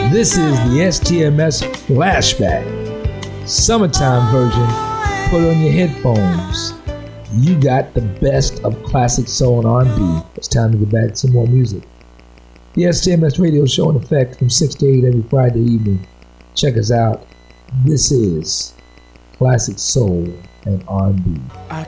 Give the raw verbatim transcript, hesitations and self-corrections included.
This is the S T M S Flashback, summertime version. Put on your headphones. You got the best of classic soul and R and B. It's time to get back to some more music. The S T M S radio show in effect from six to eight every Friday evening. Check us out. This is classic soul and R and B. I